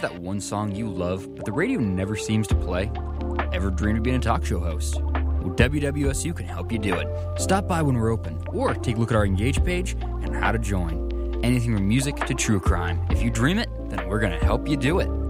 that one song you love, but the radio never seems to play? Ever dreamed of being a talk show host? Well, WWSU can help you do it. Stop by when we're open, or take a look at our Engage page and how to join. Anything from music to true crime. If you dream it, then we're going to help you do it.